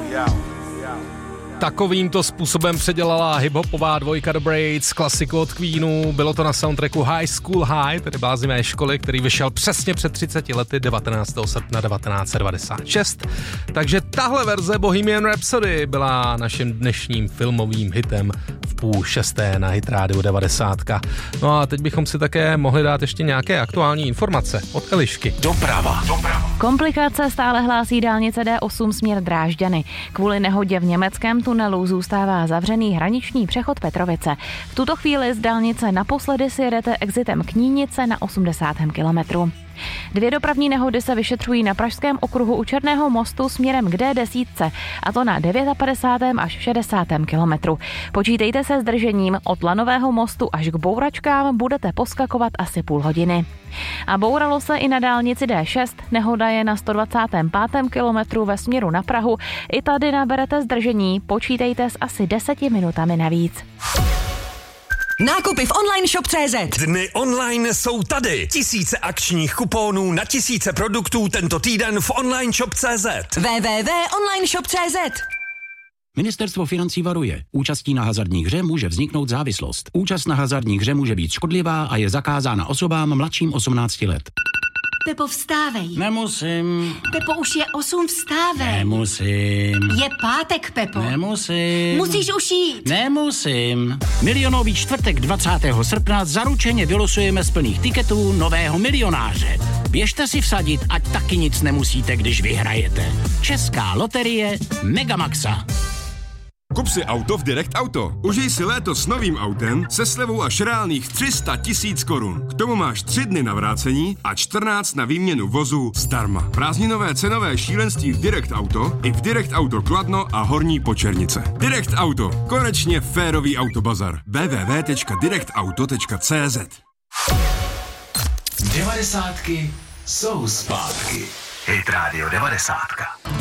Takovýmto způsobem předělala hiphopová dvojka The Braids klasiku od Queenu. Bylo to na soundtracku High School High, tedy bláznivé školy, který vyšel přesně před 30 lety 19. srpna 1996. Takže tahle verze Bohemian Rhapsody byla naším dnešním filmovým hitem v 5:30 na Hit Radio 90. No a teď bychom si také mohli dát ještě nějaké aktuální informace od Elišky. Doprava. Komplikace stále hlásí dálnice D8 směr Drážďany. Kvůli nehodě v německém tunelu zůstává zavřený hraniční přechod Petrovice. V tuto chvíli z dálnice naposledy si jedete exitem Knínice na 80. kilometru. 2 dopravní nehody se vyšetřují na Pražském okruhu u Černého mostu směrem k D10, a to na 59. až 60. kilometru. Počítejte se zdržením, od Lanového mostu až k Bouračkám budete poskakovat asi půl hodiny. A bouralo se i na dálnici D6, nehoda je na 125. kilometru ve směru na Prahu. I tady naberete zdržení, počítejte s asi 10 minutami navíc. Nákupy v online shop.cz. Dny online jsou tady. Tisíce akčních kuponů na tisíce produktů tento týden v online shop.cz. www.onlineshop.cz. Ministerstvo financí varuje. Účastí na hazardní hře může vzniknout závislost. Účast na hazardní hře může být škodlivá a je zakázána osobám mladším 18 let. Pepo, vstávej. Nemusím. Pepo, už je 8, vstávej. Nemusím. Je pátek, Pepo. Nemusím. Musíš už jít. Nemusím. Milionový čtvrtek 20. srpna zaručeně vylosujeme z plných tiketů nového milionáře. Běžte si vsadit, ať taky nic nemusíte, když vyhrajete. Česká loterie Megamaxa. Kup si auto v Direct Auto. Užij si léto s novým autem se slevou až reálných 300 000 korun. K tomu máš 3 dny na vrácení a 14 na výměnu vozu zdarma. Prázdninové cenové šílenství v Direct Auto i v Direct Auto Kladno a Horní Počernice. Direct Auto. Konečně férový autobazar. www.directauto.cz. 90 jsou zpátky. Hit Radio 90.